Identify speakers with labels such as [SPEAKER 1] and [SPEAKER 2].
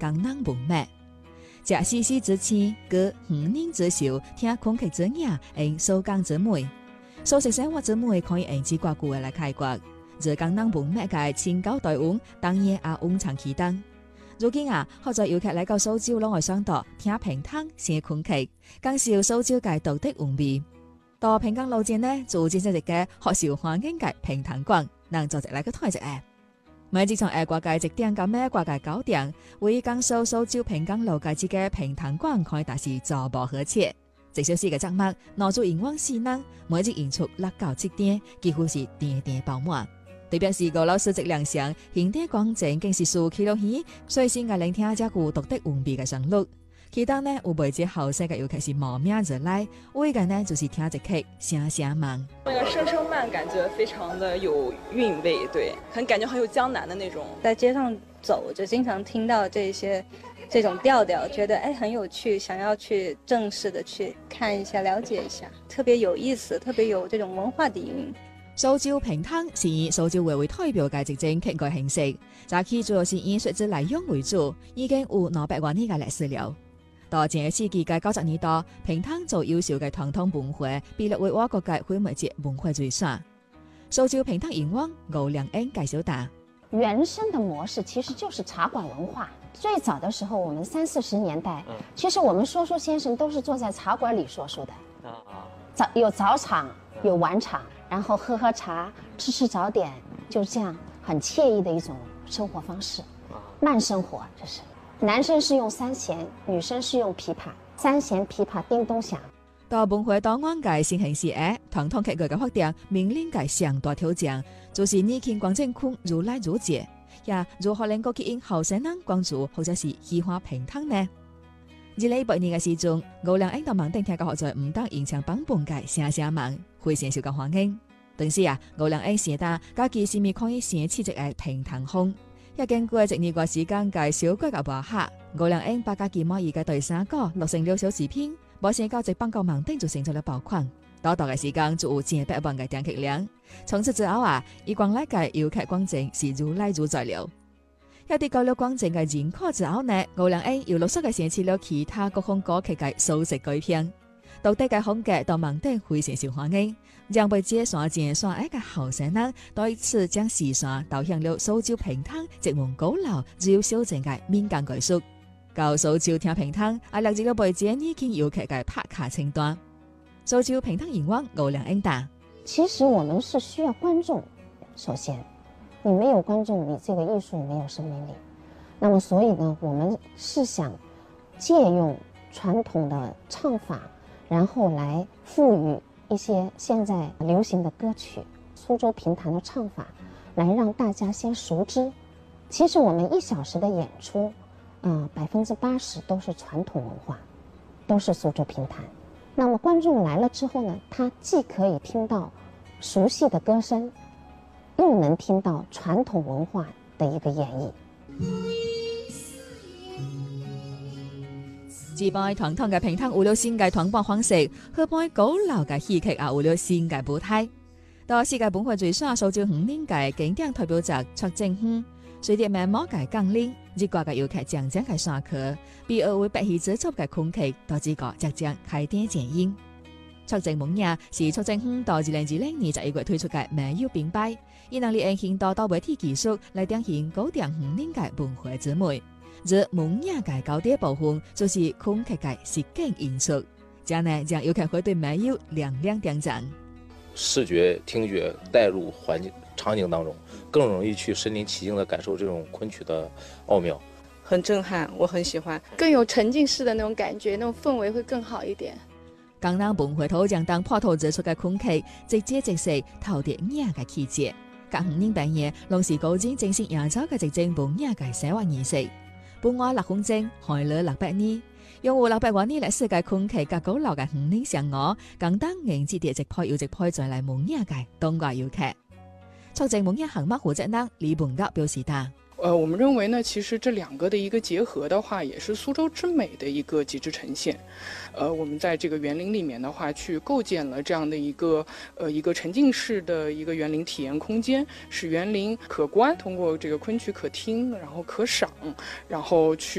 [SPEAKER 1] 江南文脉。食西施之青，歌园林之秀，听空气之雅，用苏江之美。素食生活之美可以用几挂句来概括。而江南文脉嘅千九代文，當然也煥長期燈。如今好多遊客來到蘇州，攏會想到聽平潭新空氣，感受蘇州嘅獨特風味。到平江路線呢，就建設一個學受歡迎嘅平潭館，能做一來個睇一下。每自從掛界1點到尾掛界9點，為江蘇州平江路界之嘅平潭館可以達是座無可切。1小時嘅節目，內做營養4人，每日演出6到7點，幾乎是點點爆滿。對表示高老師質量上，現代光景更是數起落去，所以先嘅聆聽這股獨特風味嘅旋律。其他呢，有背這後生嘅尤其是無名而來，為嘅呢就是聽一曲聲聲慢。
[SPEAKER 2] 那個聲聲慢感覺非常的有韻味，對，感覺很有江南的那種。
[SPEAKER 3] 在街上走就經常聽到這種調調，覺得很有趣，想要去正式的去看一下、了解一下，特別有意思，特別有這種文化底蘊。
[SPEAKER 1] 蘇州平潭是以蘇州話為代表嘅一種客家形式，早期主要是以水質來用為主，已經有200多年嘅歷史了。到前世紀嘅90年代，平潭做優秀嘅傳統文化，被列為我國嘅非物質文化遺產。蘇州平潭營王歐良恩介紹道：
[SPEAKER 4] 原生的模式其實就是茶館文化。最早的時候，我們30、40年代，其實我們說書先生都是坐在茶館裡說書的。有早場，有晚場，然後喝茶，吃早點，就這樣很愜意的一種生活方式。慢生活，這是。男生是用3弦，女生是用琵琶，3弦琵琶叮咚響。
[SPEAKER 1] 到文化檔案嘅新形式傳統客家嘅發展面臨嘅上大挑戰，就是年輕觀眾群愈來愈多，也如何能夠吸引後生人關注或者是喜歡平潭呢？2018年嘅時鐘，歐良恩到網頂聽個學在唔當現場版本嘅聲聲慢，非常受到歡迎。但是歐良恩寫得家己是咪可以寫起一個平潭風？也經過1年個時間嘅小改嘅畫下，歐良恩把家己滿意嘅對三個錄成了小視頻，冇寫到直幫個網頂就成咗了爆款。短嘅時間就有100萬嘅點擊量。從此之後以光來嘅遊客觀眾是愈來愈在了。一啲高了觀眾嘅認可之後呢，歐良恩又陸續嘅寫起了其他各項歌曲嘅素食改編。獨特嘅風格到網頂非常受歡迎，讓被這山前山矮嘅後生人對此將視線導向了蘇州平潭一門高樓只有小鎮嘅民間藝術。到蘇州聽平潭，列入了被這年輕遊客嘅拍卡清單。蘇州平潭營王歐良恩答：
[SPEAKER 4] 其實我們是需要觀眾，首先，你沒有觀眾，你這個藝術沒有生命力。那麼所以呢，我們是想借用傳統的唱法，然後來賦予一些現在流行的歌曲，蘇州平潭的唱法，來讓大家先熟知。其實我們1小時的演出，80%都是傳統文化，都是蘇州平潭。那麼觀眾來了之後呢，他既可以聽到熟悉的歌聲，又能聽到傳統文化的一個演繹。
[SPEAKER 1] 自辦傳統嘅平潭有了新嘅傳播方式，去辦高樓嘅戲劇有了新嘅舞台。到世界文化遺產蘇州園林嘅經典代表作《出征園》，隨着慢慢嘅降臨，日國嘅遊客漸漸嘅散客，被譽為白戲之作嘅空氣，導致個即將開店展映。出征文也是出征園到2020年11月推出嘅漫遊品牌，以能利用現代到媒體技術來展現高調園林嘅文化之美。而文也嘅高低部分就是空氣嘅實景演出，這樣呢讓遊客會對漫遊亮亮點讚。
[SPEAKER 5] 視覺、聽覺帶入環境場景當中，更容易去身臨其境地感受這種昆曲的奧妙。
[SPEAKER 2] 很震撼，我很喜歡，
[SPEAKER 6] 更有沉浸式的那種感覺，那種氛圍會更好一點。
[SPEAKER 1] 江南文化土壤當破土而出嘅空氣，直接直視透着野嘅氣節。各園林扮演攏是高精正式亞洲嘅一種文野嘅生活儀式。本我6公頃，開了600年，用戶600多年歷史嘅空氣及高樓嘅園林上我，更當迎接一批又一批再來文野嘅東外遊客。出征文野項目負責人李本國表示道：
[SPEAKER 7] 我們認為呢，其實這兩個的一個結合的話，也是蘇州之美的一個極致呈現。我們在這個園林裏面的話，去構建了這樣的一個沉浸式的一個園林體驗空間，使園林可觀，通過這個昆曲可聽，然後可賞，然後去